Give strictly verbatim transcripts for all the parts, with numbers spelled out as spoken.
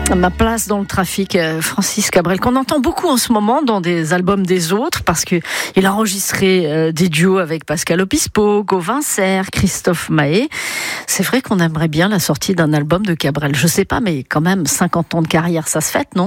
Ma place dans le trafic, Francis Cabrel, qu'on entend beaucoup en ce moment dans des albums des autres, parce qu'il a enregistré des duos avec Pascal Obispo, Gauvin Serre, Christophe Mahé. C'est vrai qu'on aimerait bien la sortie d'un album de Cabrel. Je sais pas, mais quand même, cinquante ans de carrière, ça se fête, non ?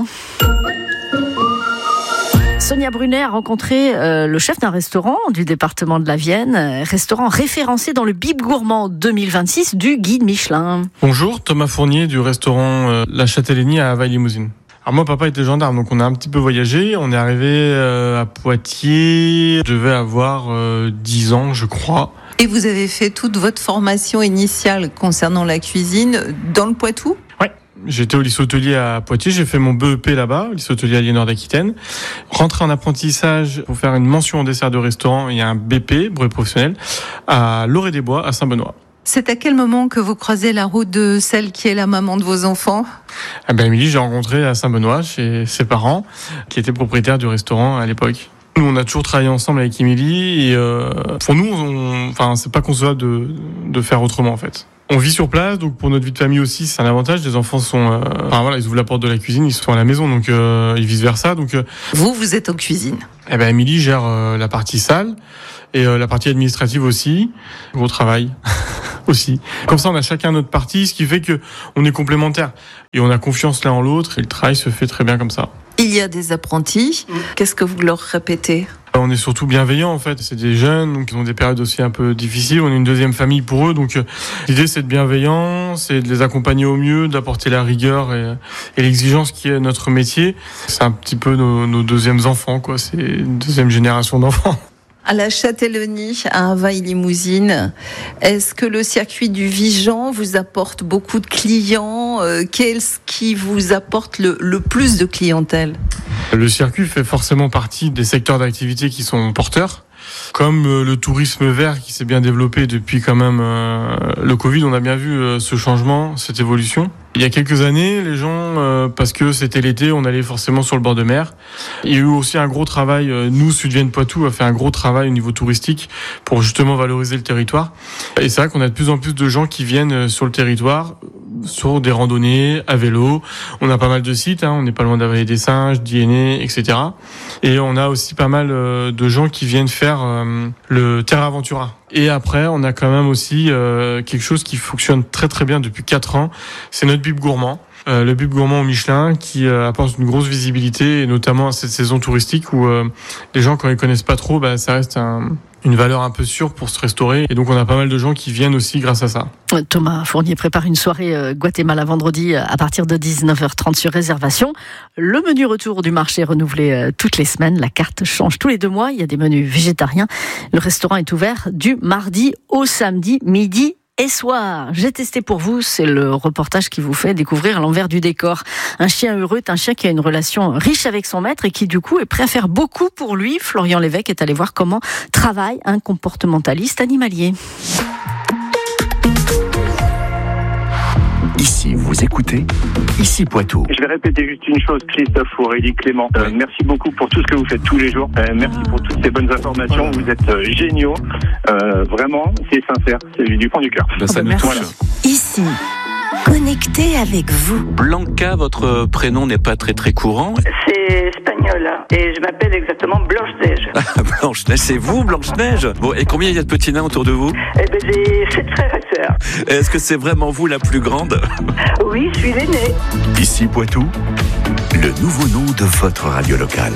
Sonia Brunet a rencontré euh, le chef d'un restaurant du département de la Vienne, euh, restaurant référencé dans le Bib Gourmand deux mille vingt-six du guide Michelin. Bonjour, Thomas Fournier du restaurant euh, La Châtellenie à Havay-Limousine. Alors moi, papa était gendarme, donc on a un petit peu voyagé. On est arrivé euh, à Poitiers, je devais avoir euh, dix ans, je crois. Et vous avez fait toute votre formation initiale concernant la cuisine dans le Poitou ? Ouais. J'étais au lycée hôtelier à Poitiers, j'ai fait mon B E P là-bas, au lycée hôtelier Aliénor d'Aquitaine. Rentré en apprentissage pour faire une mention en dessert de restaurant et un B P, brevet professionnel, à Loré-des-Bois, à Saint-Benoît. C'est à quel moment que vous croisez la route de celle qui est la maman de vos enfants ? Eh ben, Émilie, j'ai rencontré à Saint-Benoît, chez ses parents, qui étaient propriétaires du restaurant à l'époque. Nous, on a toujours travaillé ensemble avec Émilie et euh, pour nous, on, enfin, c'est pas concevable de, de faire autrement en fait. On vit sur place, donc pour notre vie de famille aussi, c'est un avantage. Les enfants sont, euh, enfin voilà, ils ouvrent la porte de la cuisine, ils sont à la maison, donc euh, et vice versa. Donc euh, vous, vous êtes en cuisine. Eh ben, Émilie gère euh, la partie salle et euh, la partie administrative aussi. Gros travail aussi. Comme ça, on a chacun notre partie, ce qui fait que on est complémentaires et on a confiance l'un en l'autre et le travail se fait très bien comme ça. Il y a des apprentis. Qu'est-ce que vous leur répétez ? On est surtout bienveillants en fait, c'est des jeunes, donc ils ont des périodes aussi un peu difficiles, on est une deuxième famille pour eux, donc euh, l'idée c'est de bienveillant, c'est de les accompagner au mieux, d'apporter la rigueur et, et l'exigence qui est notre métier. C'est un petit peu nos, nos deuxièmes enfants, quoi. C'est une deuxième génération d'enfants. À la Châtellenie, à Havay-Limousine, est-ce que le circuit du Vigan vous apporte beaucoup de clients ? euh, Qu'est-ce qui vous apporte le, le plus de clientèle ? Le circuit fait forcément partie des secteurs d'activité qui sont porteurs. Comme euh, le tourisme vert qui s'est bien développé depuis quand même euh, le Covid, on a bien vu euh, ce changement, cette évolution. Il y a quelques années, les gens, euh, parce que c'était l'été, on allait forcément sur le bord de mer. Il y a eu aussi un gros travail, euh, nous, Sud-Vienne-Poitou, a fait un gros travail au niveau touristique pour justement valoriser le territoire. Et c'est vrai qu'on a de plus en plus de gens qui viennent sur le territoire, sur des randonnées, à vélo. On a pas mal de sites, hein, on n'est pas loin d'Avayer des Singes, d'Iéné, et cetera. Et on a aussi pas mal euh, de gens qui viennent faire euh, le Terra Aventura. Et après, on a quand même aussi euh, quelque chose qui fonctionne très très bien depuis quatre ans, c'est notre Bib Gourmand. Euh, le Bib Gourmand au Michelin qui euh, apporte une grosse visibilité, et notamment à cette saison touristique où euh, les gens, quand ils connaissent pas trop, bah, ça reste un, une valeur un peu sûre pour se restaurer. Et donc, on a pas mal de gens qui viennent aussi grâce à ça. Thomas Fournier prépare une soirée euh, Guatemala vendredi à partir de dix-neuf heures trente sur réservation. Le menu retour du marché est renouvelé euh, toutes les semaines. La carte change tous les deux mois. Il y a des menus végétariens. Le restaurant est ouvert du mardi au samedi, midi et soir. J'ai testé pour vous, c'est le reportage qui vous fait découvrir l'envers du décor. Un chien heureux est un chien qui a une relation riche avec son maître et qui du coup est prêt à faire beaucoup pour lui. Florian Lévesque est allé voir comment travaille un comportementaliste animalier. Ici, vous écoutez, ici Poitou. Je vais répéter juste une chose, Christophe, Aurélie, Clément. Euh, merci beaucoup pour tout ce que vous faites tous les jours. Euh, merci pour toutes ces bonnes informations. Vous êtes euh, géniaux. Euh, vraiment, c'est sincère. C'est du fond du cœur. Ben, ça nous touche. Voilà. Ici, connecté avec vous. Blanca, votre prénom n'est pas très très courant. C'est espagnol, hein, et je m'appelle exactement Blanche-Neige. Blanche-Neige, c'est vous, Blanche-Neige ? Bon, et combien il y a de petits nains autour de vous ? Eh ben, j'ai sept frères et sœurs. Est-ce que c'est vraiment vous la plus grande ? Oui, je suis l'aînée. Ici Poitou, le nouveau nom de votre radio locale.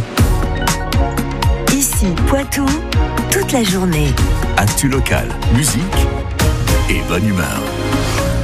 Ici, Poitou, toute la journée. Actu local, musique et bonne humeur.